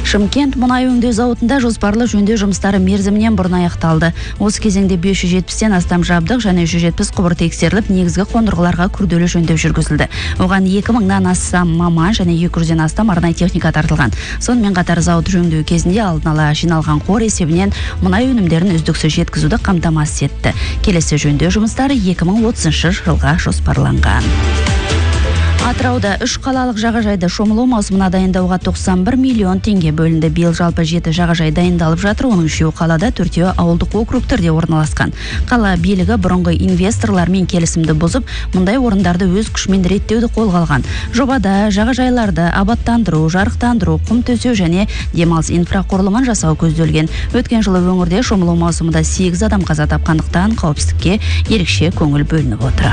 Шымкент мұнай өңдеу зауытында жоспарлы жөндеу жұмыстары мерзімінен бұрын аяқталды. Осы кезеңде 570-тен астам жабдық және 170 құбыр тексеріліп, негізгі қондырғыларға күрделі жөндеу жүргізілді. Оған 2000-нан астам маман және 200-ден астам арнайы техника тартылған. Сонымен қатар зауыт жөндеу кезінде алдын ала жиналған қор есебінен мұнай өнімдерін үздіксіз жеткізуді қамтамасыз етті. Келесі жөндеу жұмыстары 2030 жылға жоспарланған. Атырауда 3 қалалық жағажайды шомылу маусымына дайындауға 91 миллион теңге бөлінді. Биыл жалпы 7 жағажай дайындалып жатыр, оның 3-еуі қалада, 4-еуі ауылдық округтерде орналасқан. Қала билігі бұрынғы инвесторлармен келісімді бұзып, мұндай орындарды өз күшімен реттеуді қолға алған. Жобада жағажайларды абаттандыру, жарықтандыру, құм төсеу және демалыс инфрақұрылымын жасау көзделген. Өткен жылы өңірде шомылу маусымында 8 адам қаза тапқандықтан қауіпсіздікке ерекше көңіл бөлініп отыр.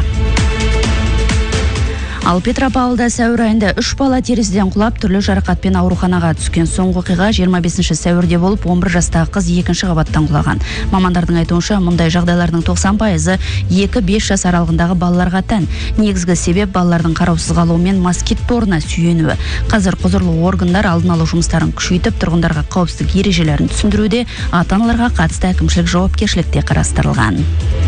Ал Петропавлда сәуір айында 3 бала терезеден құлап түрлі жарақатпен ауруханаға түскен. Соңғы оқиға 25 сәуірде болып, 11 жастағы қыз 2-ші қабаттан құлаған. Мамандардың айтуынша, мұндай жағдайлардың 90%-ы 2-5 жас аралығындағы балаларға тән. Негізгі себеп балалардың қараусыз қалуы мен москит торына сүйенуі. Қазір құзырлы органдар алдын алу жұмыстарын күшейтіп, тұрғындарға қауіпсіздік ережелерін түсіндіруде, ата-аналарға қатысты әкімшілік жауапкершілікте қарастырылған.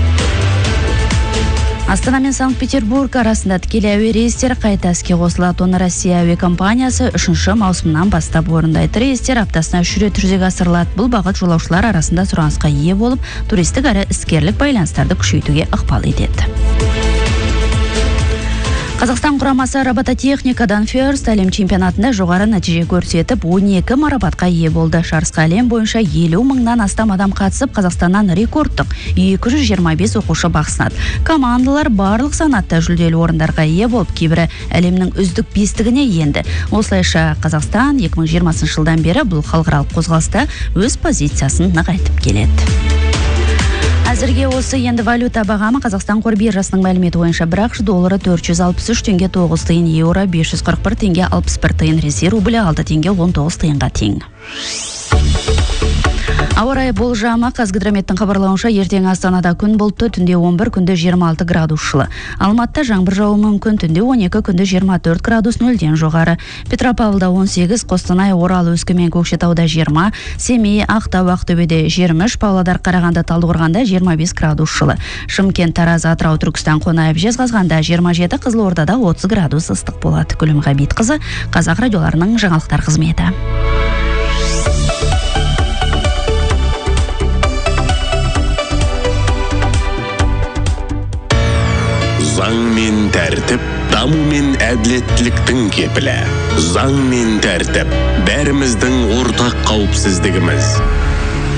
Астана мен Санкт-Петербург арасында тікелей әуе рейстері қайта іске қосылады. Оны Россия әуе компаниясы 3-ші маусымнан бастап орындайды. Рейстер аптасына 3 рет жүзеге асырылады. Бұл бағыт жолаушылар арасында сұранысқа ие болып, туристік әрі іскерлік байланыстарды күшейтуге ықпал етеді. Қазақстан құрамасы робототехникадан First әлем чемпионатында жоғары нәтиже көрсетіп, 12 марапатқа ие болды. Жарысқа әлем бойынша 50 мыңнан астам адам қатысып, Қазақстаннан рекордтық 225 оқушы бақ сынады. Командалар барлық санатта жүлделі орындарға ие болып, кейбірі әлемнің үздік 5-тігіне енді. Осылайша Қазақстан 2020 жылдан бері бұл халықаралық қозғалыста өз позициясын нығайтып келеді. Әзірге осы. Енді валюта бағамы Қазақстан қор биржасының мәліметі бойынша бір ақш доллары 463 теңге 9 тиын, еуро 541 теңге 61 тиын, Ресей рублі 6 теңге 19 тиынға тең. Ауа райы болжамы. Қазгидрометтің хабарлауынша, ертең Астанада күн бұлтты, түнде 11, күнде 26 градус жылы. Алматыда жаңбыр жауы мүмкін, түнде 12, күнде 24 градус нөлден жоғары. Петропавлда 18, Қостанай, Орал, Өскемен, Көкшетауда 20, Семей, Ақтау, Ақтөбеде 23, Павлодар, Қарағанды, Талдықорғанда 25 градус жылы. Шымкент, Тараз, Атырау, Түркістан, Қонаев, Жезқазғанда 27, Қызылордада 30 градус ыстық болады. Гүлім Ғабитқызы, Қазақ радиоларының жаңалықтар қызметі. Заң мен тәртіп, даму мен әділеттіліктің кепілі. Заң мен тәртіп, бәріміздің ортақ қауіпсіздігіміз.